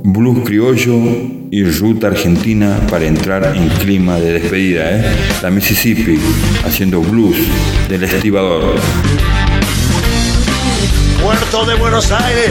blues criollo y ruta argentina para entrar en clima de despedida, La Mississippi haciendo blues del estibador. Puerto de Buenos Aires,